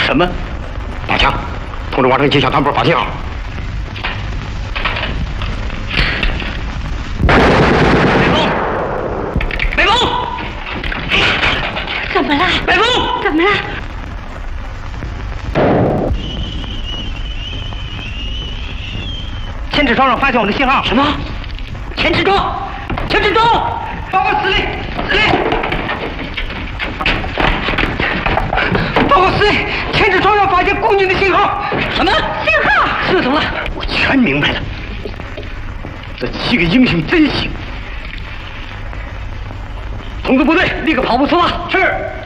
什么？ 老强，通知王城机小团部发信号。 北风， 怎么了？ 北风， 怎么了？ 千纸庄上发现我们的信号。什么？千纸庄，千纸庄，报告司令，司令，报告司令，千纸庄上发现共军的信号。什么信号？ 是怎么了？ 我全明白了。这7个英雄真行！ 同志部队立刻跑步出发。是。